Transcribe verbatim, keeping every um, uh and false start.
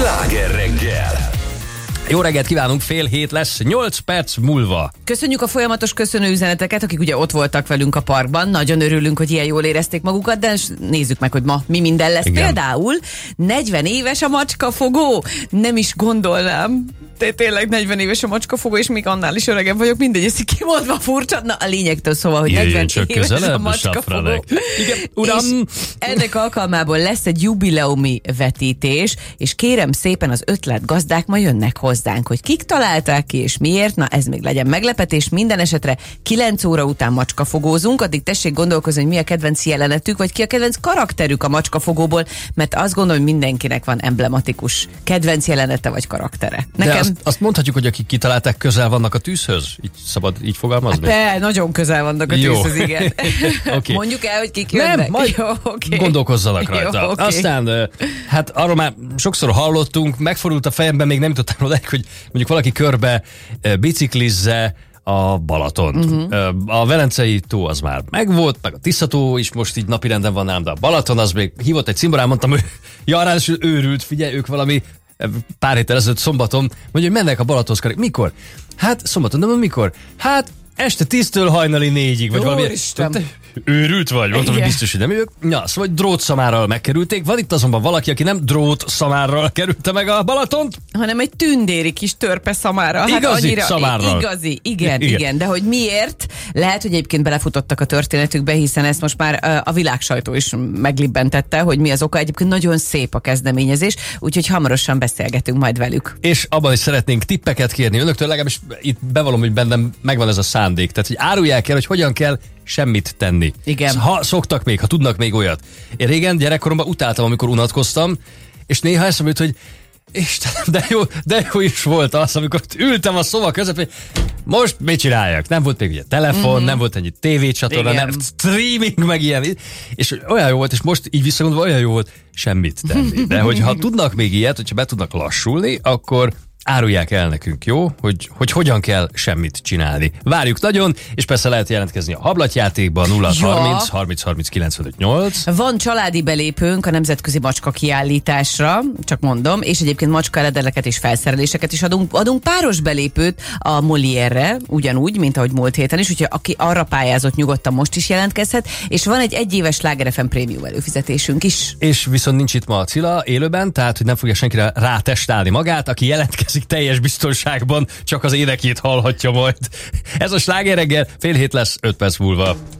Sláger reggel! Jó reggelt kívánunk, fél hét lesz, nyolc perc múlva. Köszönjük a folyamatos köszönő üzeneteket, akik ugye ott voltak velünk a parkban. Nagyon örülünk, hogy ilyen jól érezték magukat, de nézzük meg, hogy ma mi minden lesz. Igen. Például negyven éves a macskafogó. Nem is gondolnám. De tényleg negyven éves a macskafogó, és még annál is öregebb vagyok, mindegy, ezt kimondva furcsa. Na, a lényegtől szóval, hogy negyven éves a macskafogó. Igen, uram. Ennek alkalmából lesz egy jubileumi vetítés, és kérem szépen az ötlet gazdák ma jönnek hozzánk, hogy kik találták ki, és miért. Na, ez még legyen meglepetés. Minden esetre kilenc óra után macskafogózunk, addig tessék gondolkozni, hogy mi a kedvenc jelenetük, vagy ki a kedvenc karakterük a macskafogóból, mert azt gondolom, hogy mindenkinek van emblematikus kedvenc jelenete vagy karaktere. Nekem... De azt, azt mondhatjuk, hogy akik kitalálták, közel vannak a tűzhöz? Így szabad így fogalmazni? Hát, nagyon közel vannak a tűzhöz, igen. Okay. Mondjuk el, hogy kik jönnek. Nem, majd jó, okay. Gondolkozzanak rajta. Jó, okay. Aztán, hát arról már sokszor hallottunk, megfordult a fejemben, még nem jutottam odáig, hogy mondjuk valaki körbe biciklizze a Balatont. Uh-huh. A Velencei tó az már megvolt, meg a Tisza tó is most így napirenden van ám, de a Balaton az még hívott egy cimborán, mondtam, hogy ja, ráadásul őrült, figyelj, ők valami pár héttel ezelőtt szombaton, mondja, hogy mennek a Balatonhoz. Mikor? Hát szombaton, de mikor? Hát este tíztől hajnali négyig, vagy valami. Őrült vagy? Mondtam, hogy biztos, hogy nem ők. Ja, szóval drótszamárral megkerülték. Van itt azonban valaki, aki nem drótszamárral kerülte meg a Balatont, hanem egy tündéri kis törpe szamárral. Hát igazi annyira, szamárral. Igazi, igen, igen, igen. De hogy miért? Lehet, hogy egyébként belefutottak a történetükbe, hiszen ezt most már a világsajtó is meglibbentette, hogy mi az oka. Egyébként nagyon szép a kezdeményezés, úgyhogy hamarosan beszélgetünk majd velük. És abban is szeretnénk tippeket kérni önöktől, legalábbis itt bevallom, hogy bennem megvan ez a szándék. Tehát, hogy árulják el, hogy hogyan kell semmit tenni. Igen. Ha szoktak még, ha tudnak még olyat. Én régen gyerekkoromban utáltam, amikor unatkoztam, és néha eszembe jut, hogy Istenem, de jó, de jó is volt az, amikor ültem a szoba közepén, most mit csináljak? Nem volt még ugye telefon, mm-hmm. nem volt ennyi tévécsatorna, nem streaming, meg ilyen. És olyan jó volt, és most így visszagondolva olyan jó volt semmit tenni. De hogyha tudnak még ilyet, hogyha be tudnak lassulni, akkor árulják el nekünk, jó? Hogy, hogy hogyan kell semmit csinálni. Várjuk nagyon, és persze lehet jelentkezni a hablatjátékban nulla harminc harminc harminc kilencvenöt nyolc. Van családi belépőnk a nemzetközi macska kiállításra, csak mondom, és egyébként macska eledeleket és felszereléseket is adunk. Adunk páros belépőt a Molière-re, ugyanúgy, mint ahogy múlt héten is, úgyhogy aki arra pályázott, nyugodtan most is jelentkezhet, és van egy egyéves Sláger ef em prémium előfizetésünk is. És viszont nincs itt ma a Cilla élőben, tehát hogy nem fogja senkire rátestálni magát, aki jelentkezik teljes biztonságban, csak az énekét hallhatja majd. Ez a Sláger reggel, fél hét lesz, öt perc múlva.